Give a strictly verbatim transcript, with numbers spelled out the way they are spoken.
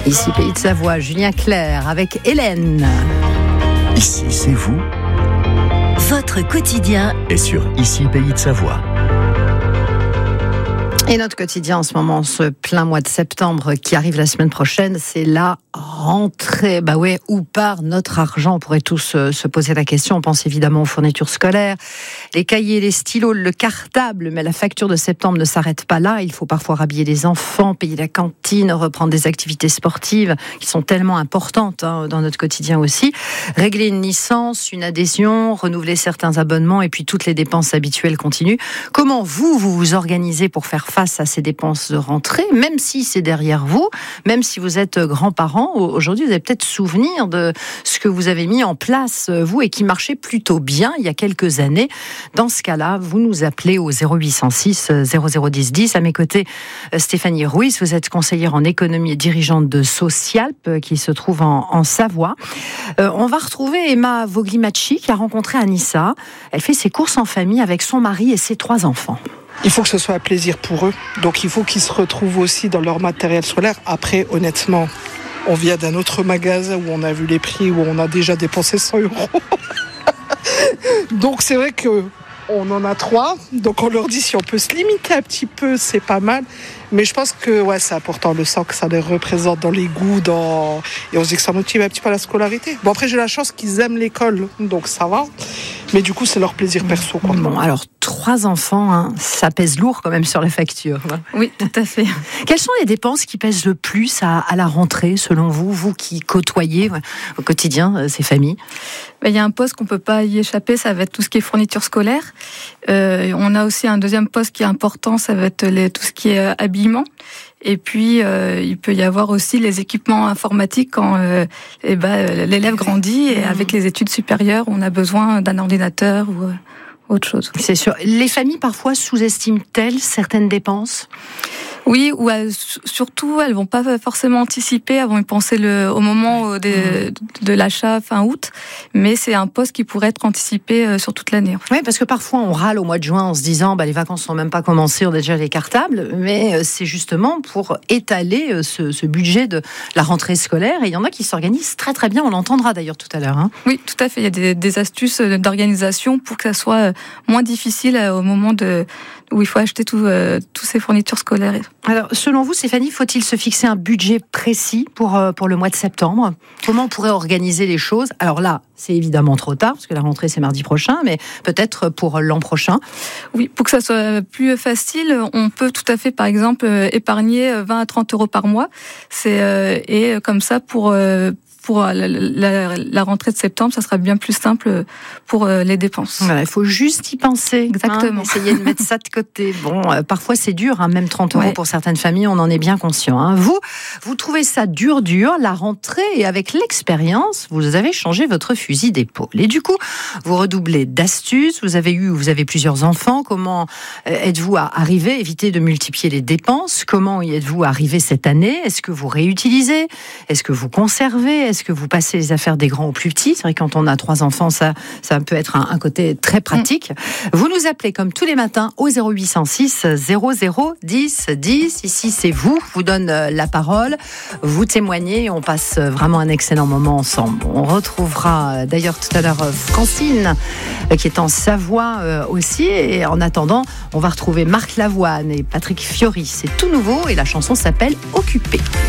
Ici Pays de Savoie, Julien Clerc avec Hélène. Ici c'est vous. Votre quotidien est sur Ici Pays de Savoie. Et notre quotidien en ce moment, ce plein mois de septembre qui arrive la semaine prochaine, c'est la rentrée. Bah ouais, où part notre argent? On pourrait tous euh, se poser la question. On pense évidemment aux fournitures scolaires, les cahiers, les stylos, le cartable. Mais la facture de septembre ne s'arrête pas là. Il faut parfois rhabiller les enfants, payer la cantine, reprendre des activités sportives qui sont tellement importantes hein, dans notre quotidien aussi. Régler une licence, une adhésion, renouveler certains abonnements et puis toutes les dépenses habituelles continuent. Comment vous, vous vous organisez pour faire face à ces dépenses de rentrée, même si c'est derrière vous, même si vous êtes grands-parents, aujourd'hui vous avez peut-être souvenir de ce que vous avez mis en place, vous, et qui marchait plutôt bien il y a quelques années. Dans ce cas-là, vous nous appelez au zéro huit cent six zéro zéro dix dix. À mes côtés, Stéphanie Ruiz, vous êtes conseillère en économie et dirigeante de Socialp, qui se trouve en, en Savoie. Euh, on va retrouver Emma Voglimacci, qui a rencontré Anissa. Elle fait ses courses en famille avec son mari et ses trois enfants. Il faut que ce soit un plaisir pour eux, donc il faut qu'ils se retrouvent aussi dans leur matériel scolaire. Après, honnêtement, on vient d'un autre magasin où on a vu les prix, où on a déjà dépensé cent euros. Donc c'est vrai qu'on en a trois, donc on leur dit si on peut se limiter un petit peu, c'est pas mal. Mais je pense que ouais, c'est important, on le sent que ça les représente dans les goûts, dans... et on se dit que ça motive un petit peu la scolarité. Bon, après j'ai la chance qu'ils aiment l'école, donc ça va. Mais du coup, c'est leur plaisir perso, quoi. Bon, alors, trois enfants, hein, ça pèse lourd quand même sur la facture. Oui, tout à fait. Quelles sont les dépenses qui pèsent le plus à, à la rentrée, selon vous, vous qui côtoyez au quotidien euh, ces familles? Il y a un poste qu'on ne peut pas y échapper, ça va être tout ce qui est fourniture scolaire. Euh, on a aussi un deuxième poste qui est important, ça va être les, tout ce qui est euh, habillement. Et puis, euh, il peut y avoir aussi les équipements informatiques quand euh, eh ben, l'élève grandit et avec les études supérieures, on a besoin d'un ordinateur ou euh, autre chose. C'est sûr. Les familles, parfois, sous-estiment-elles certaines dépenses ? Oui, ou elles, surtout, elles vont pas forcément anticiper, elles vont y penser le, au moment de, de l'achat fin août, mais c'est un poste qui pourrait être anticipé sur toute l'année. Oui, parce que parfois on râle au mois de juin en se disant bah, les vacances sont même pas commencées, on a déjà les cartables, mais c'est justement pour étaler ce, ce budget de la rentrée scolaire, et il y en a qui s'organisent très très bien, on l'entendra d'ailleurs tout à l'heure. Hein. Oui, tout à fait, il y a des, des astuces d'organisation pour que ça soit moins difficile au moment de, où il faut acheter tout, euh, tous ces fournitures scolaires. Alors, selon vous, Stéphanie, faut-il se fixer un budget précis pour, euh, pour le mois de septembre ? Comment on pourrait organiser les choses ? Alors là, c'est évidemment trop tard, parce que la rentrée, c'est mardi prochain, mais peut-être pour l'an prochain. Oui, pour que ça soit plus facile, on peut tout à fait, par exemple, épargner vingt à trente euros par mois. C'est, euh, et comme ça, pour... Euh, Pour la, la, la rentrée de septembre, ça sera bien plus simple pour les dépenses. Voilà, il faut juste y penser. Exactement. Hein, essayer de mettre ça de côté. Bon, euh, parfois c'est dur, hein, même trente euros ouais. pour certaines familles, on en est bien conscient. Hein. Vous, vous trouvez ça dur, dur, la rentrée, et avec l'expérience, vous avez changé votre fusil d'épaule. Et du coup, vous redoublez d'astuces. Vous avez eu, vous avez plusieurs enfants. Comment êtes-vous arrivé, éviter de multiplier les dépenses? Comment y êtes-vous arrivé cette année? Est-ce que vous réutilisez? Est-ce que vous conservez? Est-ce que vous passez les affaires des grands aux plus petits? C'est vrai que quand on a trois enfants, ça, ça peut être un, un côté très pratique. Mmh. Vous nous appelez comme tous les matins au zéro huit cent six zéro zéro dix dix. Ici, c'est vous. Je vous donne la parole. Vous témoignez. On passe vraiment un excellent moment ensemble. On retrouvera d'ailleurs tout à l'heure Francine, qui est en Savoie aussi. Et en attendant, on va retrouver Marc Lavoine et Patrick Fiori. C'est tout nouveau et la chanson s'appelle Occupé.